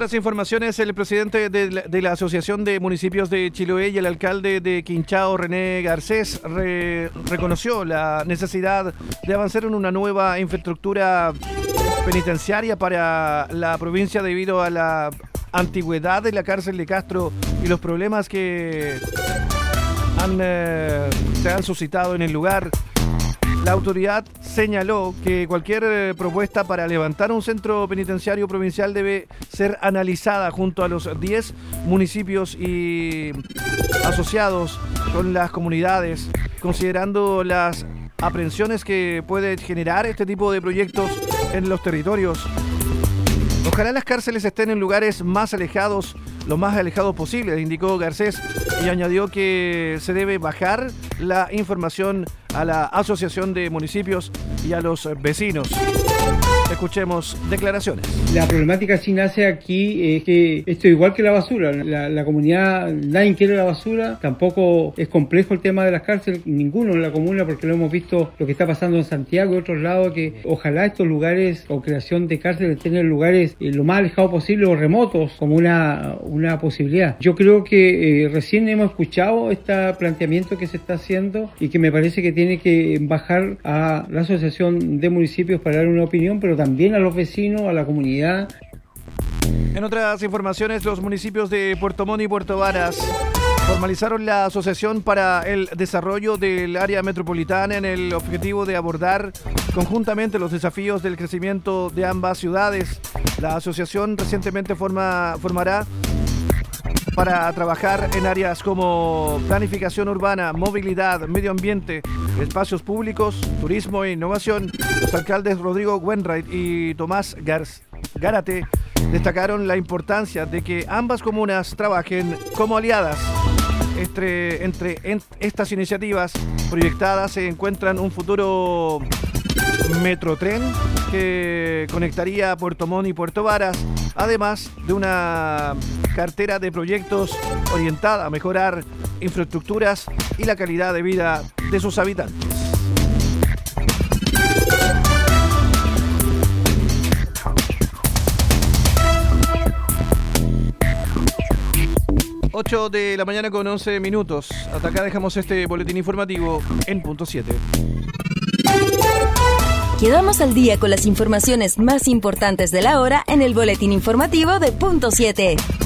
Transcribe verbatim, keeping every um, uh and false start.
otras informaciones, el presidente de la, de la Asociación de Municipios de Chiloé y el alcalde de Quinchao, René Garcés, re, reconoció la necesidad de avanzar en una nueva infraestructura penitenciaria para la provincia debido a la antigüedad de la cárcel de Castro y los problemas que han, eh, se han suscitado en el lugar. La autoridad señaló que cualquier eh, propuesta para levantar un centro penitenciario provincial debe ser analizada junto a los diez municipios y asociados con las comunidades, considerando las aprensiones que puede generar este tipo de proyectos en los territorios. Ojalá las cárceles estén en lugares más alejados, lo más alejados posible, indicó Garcés, y añadió que se debe bajar la información a la Asociación de Municipios y a los vecinos. Escuchemos declaraciones. La problemática sí nace aquí, es que esto es igual que la basura. La, la comunidad, nadie quiere la basura, tampoco es complejo el tema de las cárceles, ninguno en la comuna, porque lo hemos visto lo que está pasando en Santiago y otros lados, que ojalá estos lugares o creación de cárceles tengan lugares eh, lo más alejados posible o remotos como una, una posibilidad. Yo creo que eh, recién hemos escuchado este planteamiento que se está haciendo y que me parece que tiene que bajar a la Asociación de Municipios para dar una opinión, pero también a los vecinos, a la comunidad. En otras informaciones, los municipios de Puerto Montt y Puerto Varas formalizaron la asociación para el desarrollo del área metropolitana en el objetivo de abordar conjuntamente los desafíos del crecimiento de ambas ciudades. La asociación recientemente forma, formará para trabajar en áreas como planificación urbana, movilidad, medio ambiente, espacios públicos, turismo e innovación. Los alcaldes Rodrigo Wainwright y Tomás Gárate destacaron la importancia de que ambas comunas trabajen como aliadas. Entre, entre en, estas iniciativas proyectadas se encuentran un futuro metrotren que conectaría Puerto Montt y Puerto Varas, además de una cartera de proyectos orientada a mejorar infraestructuras y la calidad de vida de sus habitantes. ocho de la mañana con once minutos. Hasta acá dejamos este boletín informativo en punto siete. Quedamos al día con las informaciones más importantes de la hora en el boletín informativo de punto siete.